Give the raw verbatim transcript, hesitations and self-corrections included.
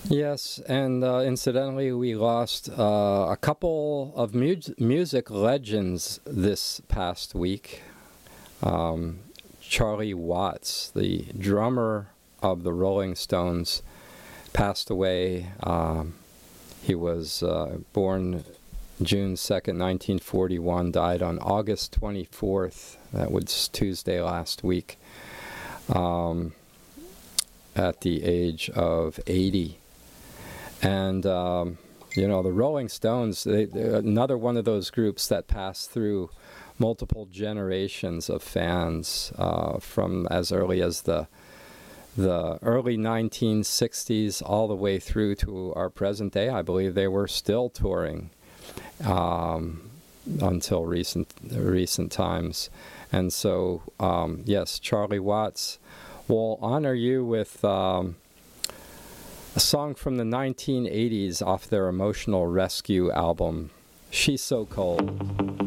Yes, and uh, incidentally, we lost uh, a couple of mu- music legends this past week. Um, Charlie Watts, the drummer of the Rolling Stones, passed away. Um, he was uh, born June second, nineteen forty-one, died on August twenty-fourth. That was Tuesday last week, um, at the age of eighty. And, um, you know, the Rolling Stones, they, another one of those groups that passed through multiple generations of fans, uh, from as early as the the early nineteen sixties all the way through to our present day. I believe they were still touring um, until recent recent times. And so, um, yes, Charlie Watts, will honor you with Um, a song from the nineteen eighties off their Emotional Rescue album, She's So Cold.